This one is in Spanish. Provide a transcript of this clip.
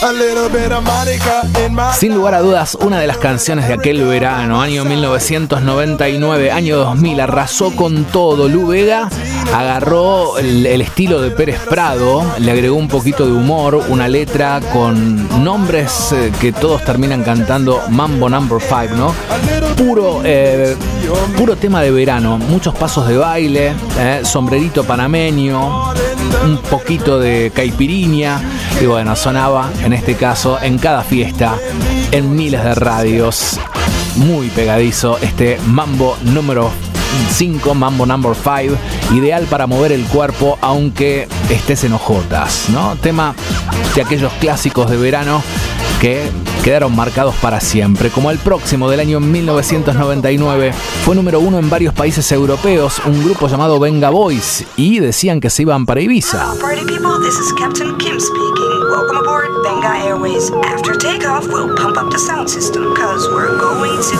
Sin lugar a dudas, una de las canciones de aquel verano, año 1999, año 2000, arrasó con todo. Lu Bega agarró el estilo de Pérez Prado, le agregó un poquito de humor, una letra con nombres que todos terminan cantando Mambo Number 5, ¿no? Puro tema de verano, muchos pasos de baile, sombrerito panameño, un poquito de caipirinha, y bueno, sonaba en este caso en cada fiesta, en miles de radios. Muy pegadizo este Mambo número 5, Mambo Number 5, ideal para mover el cuerpo aunque estés en ojotas, ¿no? Tema de aquellos clásicos de verano que quedaron marcados para siempre, como el próximo del año 1999. Fue número 1 en varios países europeos, un grupo llamado Venga Boys, y decían que se iban para Ibiza. Hello, party people, this is Captain Kim speaking. Welcome aboard Venga Airways. After takeoff, we'll pump up the sound system, cause we're going to